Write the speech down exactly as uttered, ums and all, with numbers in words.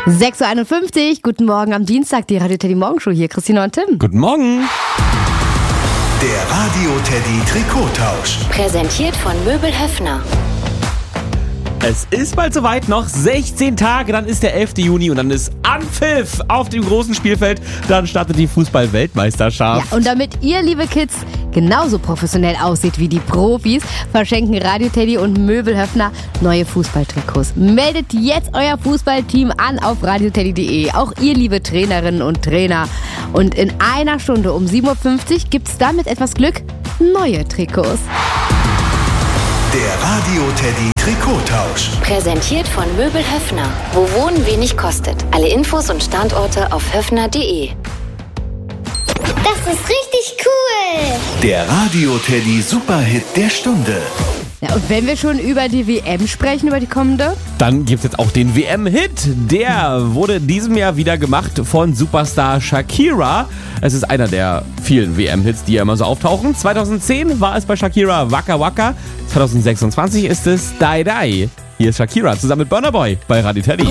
sechs Uhr einundfünfzig, guten Morgen am Dienstag, die Radio Teddy Morgenshow hier, Christina und Tim. Guten Morgen. Der Radio Teddy Trikottausch. Präsentiert von Möbel Höffner. Es ist bald soweit, noch sechzehn Tage, dann ist der elfte Juni und dann ist Anpfiff auf dem großen Spielfeld. Dann startet die Fußball-Weltmeisterschaft. Ja, und damit ihr, liebe Kids, genauso professionell aussieht wie die Profis, verschenken Radio Teddy und Möbel Höffner neue Fußballtrikots. Meldet jetzt euer Fußballteam an auf radio teddy punkt de. Auch ihr, liebe Trainerinnen und Trainer. Und in einer Stunde um sieben Uhr fünfzig gibt es dann mit etwas Glück neue Trikots. Der Radio Teddy Trikottausch. Präsentiert von Möbel Höffner. Wo Wohnen wenig kostet. Alle Infos und Standorte auf höffner punkt de. Das ist richtig cool. Der Radio Teddy Superhit der Stunde. Ja, und wenn wir schon über die W M sprechen, über die kommende? Dann gibt es jetzt auch den W M-Hit. Der wurde in diesem Jahr wieder gemacht von Superstar Shakira. Es ist einer der vielen W M-Hits, die ja immer so auftauchen. zweitausendzehn war es bei Shakira Waka Waka. zweitausendsechsundzwanzig ist es Die Die. Hier ist Shakira zusammen mit Burna Boy bei Radio Teddy.